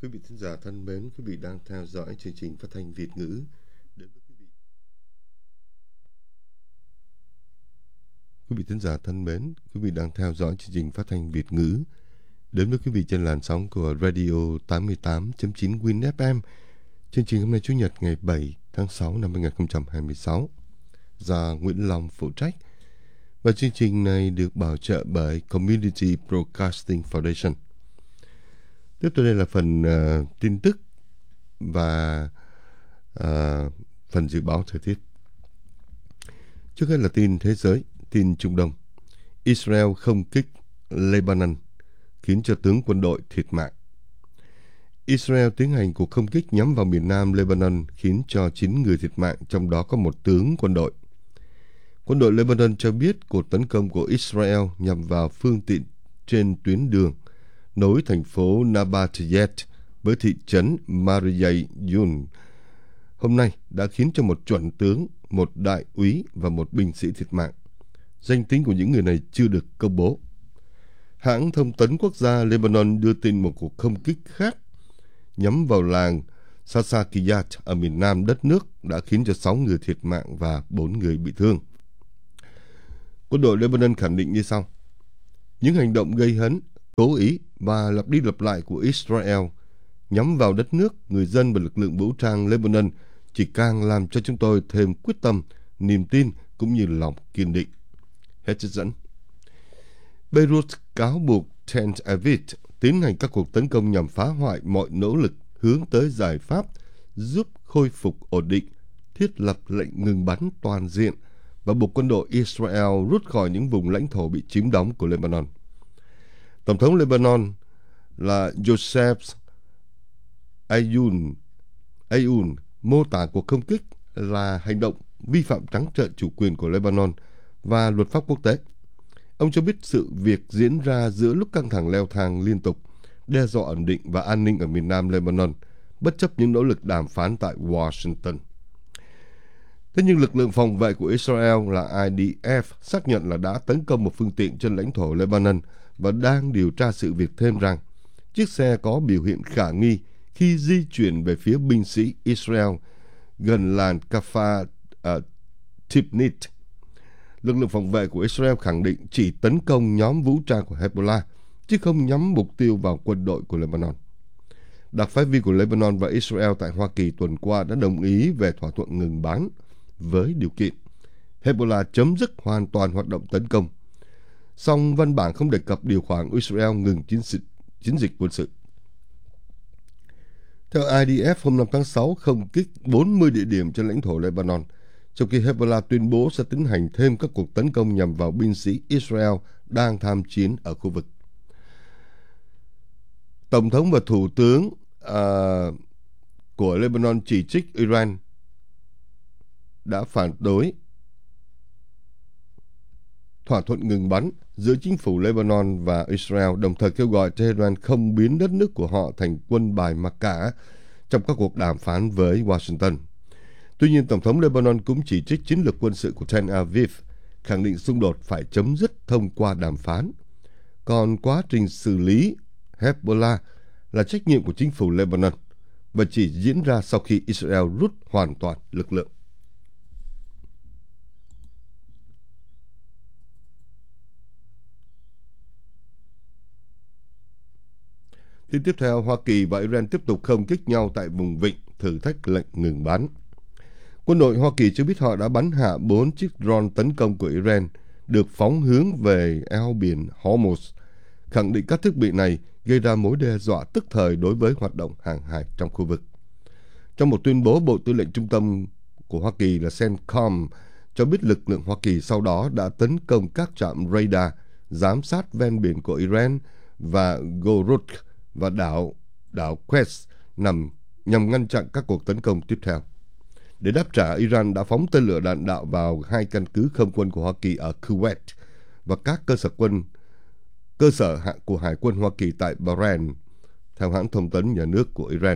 Quý vị thính giả thân mến, quý vị đang theo dõi chương trình phát thanh Việt ngữ đến với quý vị. Quý vị thính giả thân mến, quý vị đang theo dõi chương trình phát thanh Việt ngữ đến với quý vị trên làn sóng của Radio 88.9 Win FM. Chương trình hôm nay Chủ nhật ngày 7 tháng 6 năm 2026 do Nguyễn Long phụ trách. Và chương trình này được bảo trợ bởi Community Broadcasting Foundation. Tiếp tới đây là phần tin tức và phần dự báo thời tiết. Trước hết là tin thế giới, tin Trung Đông. Israel không kích Lebanon khiến cho tướng quân đội thiệt mạng. Israel tiến hành cuộc không kích nhắm vào miền nam Lebanon khiến cho 9 người thiệt mạng, trong đó có một tướng quân đội. Quân đội Lebanon cho biết cuộc tấn công của Israel nhằm vào phương tiện trên tuyến đường nối thành phố Nabatiyet với thị trấn Mariyayun hôm nay đã khiến cho một chuẩn tướng, một đại úy và một binh sĩ thiệt mạng. Danh tính của những người này chưa được công bố. Hãng thông tấn quốc gia Lebanon đưa tin một cuộc không kích khác nhắm vào làng Sasakiyat ở miền nam đất nước đã khiến cho 6 người thiệt mạng và 4 người bị thương. Quân đội Lebanon khẳng định như sau: những hành động gây hấn, cố ý và lặp đi lặp lại của Israel nhắm vào đất nước, người dân và lực lượng vũ trang Lebanon chỉ càng làm cho chúng tôi thêm quyết tâm, niềm tin cũng như lòng kiên định. Hết trích dẫn. Beirut cáo buộc Tel Aviv tiến hành các cuộc tấn công nhằm phá hoại mọi nỗ lực hướng tới giải pháp giúp khôi phục ổn định, thiết lập lệnh ngừng bắn toàn diện và buộc quân đội Israel rút khỏi những vùng lãnh thổ bị chiếm đóng của Lebanon. Tổng thống Lebanon là Joseph Aoun mô tả cuộc không kích là hành động vi phạm trắng trợn chủ quyền của Lebanon và luật pháp quốc tế. Ông cho biết sự việc diễn ra giữa lúc căng thẳng leo thang liên tục, đe dọa ổn định và an ninh ở miền nam Lebanon, bất chấp những nỗ lực đàm phán tại Washington. Thế nhưng lực lượng phòng vệ của Israel là IDF xác nhận là đã tấn công một phương tiện trên lãnh thổ Lebanon và đang điều tra sự việc, thêm rằng chiếc xe có biểu hiện khả nghi khi di chuyển về phía binh sĩ Israel gần làng Kafar Tibnit. Lực lượng phòng vệ của Israel khẳng định chỉ tấn công nhóm vũ trang của Hezbollah, chứ không nhắm mục tiêu vào quân đội của Lebanon. Đặc phái viên của Lebanon và Israel tại Hoa Kỳ tuần qua đã đồng ý về thỏa thuận ngừng bắn với điều kiện Hezbollah chấm dứt hoàn toàn hoạt động tấn công. Song văn bản không đề cập điều khoản Israel ngừng chiến dịch quân sự. Theo IDF, hôm 5 tháng 6 không kích 40 địa điểm trên lãnh thổ Lebanon, trong khi Hezbollah tuyên bố sẽ tiến hành thêm các cuộc tấn công nhằm vào binh sĩ Israel đang tham chiến ở khu vực. Tổng thống và thủ tướng của Lebanon chỉ trích Iran đã phản đối thỏa thuận ngừng bắn giữa chính phủ Lebanon và Israel, đồng thời kêu gọi Tehran không biến đất nước của họ thành quân bài mặc cả trong các cuộc đàm phán với Washington. Tuy nhiên, Tổng thống Lebanon cũng chỉ trích chiến lược quân sự của Tel Aviv, khẳng định xung đột phải chấm dứt thông qua đàm phán. Còn quá trình xử lý Hezbollah là trách nhiệm của chính phủ Lebanon và chỉ diễn ra sau khi Israel rút hoàn toàn lực lượng. Tin tiếp theo, Hoa Kỳ và Iran tiếp tục không kích nhau tại vùng vịnh, thử thách lệnh ngừng bắn. Quân đội Hoa Kỳ cho biết họ đã bắn hạ 4 chiếc drone tấn công của Iran được phóng hướng về eo biển Hormuz, khẳng định các thiết bị này gây ra mối đe dọa tức thời đối với hoạt động hàng hải trong khu vực. Trong một tuyên bố, Bộ Tư lệnh Trung tâm của Hoa Kỳ là CENTCOM cho biết lực lượng Hoa Kỳ sau đó đã tấn công các trạm radar giám sát ven biển của Iran và Goruk và đảo Quds nhằm ngăn chặn các cuộc tấn công tiếp theo. Để đáp trả, Iran đã phóng tên lửa đạn đạo vào 2 căn cứ không quân của Hoa Kỳ ở Kuwait và các cơ sở của Hải quân Hoa Kỳ tại Bahrain, theo hãng thông tấn nhà nước của Iran.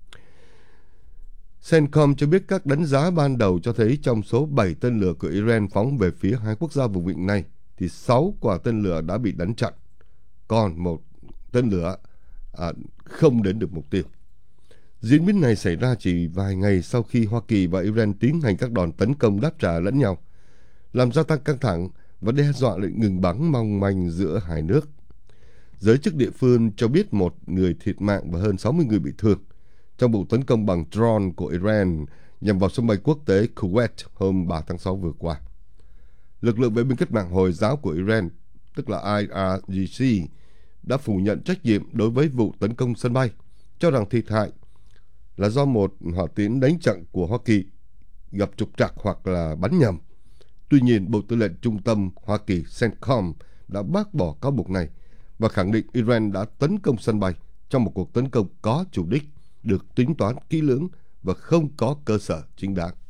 CENTCOM cho biết các đánh giá ban đầu cho thấy trong số 7 tên lửa của Iran phóng về phía 2 quốc gia vùng vịnh này, thì 6 quả tên lửa đã bị đánh chặn, còn một tên lửa không đến được mục tiêu. Diễn biến này xảy ra chỉ vài ngày sau khi Hoa Kỳ và Iran tiến hành các đòn tấn công đáp trả lẫn nhau, làm gia tăng căng thẳng và đe dọa lệnh ngừng bắn mong manh giữa hai nước. Giới chức địa phương cho biết một người thiệt mạng và hơn 60 người bị thương trong vụ tấn công bằng drone của Iran nhằm vào sân bay quốc tế Kuwait hôm 3 tháng 6 vừa qua. Lực lượng vệ binh cách mạng Hồi giáo của Iran, tức là IRGC, đã phủ nhận trách nhiệm đối với vụ tấn công sân bay, cho rằng thiệt hại là do một hỏa tiễn đánh chặn của Hoa Kỳ gặp trục trặc hoặc là bắn nhầm. Tuy nhiên, Bộ Tư lệnh Trung tâm Hoa Kỳ CENTCOM đã bác bỏ cáo buộc này và khẳng định Iran đã tấn công sân bay trong một cuộc tấn công có chủ đích, được tính toán kỹ lưỡng và không có cơ sở chính đáng.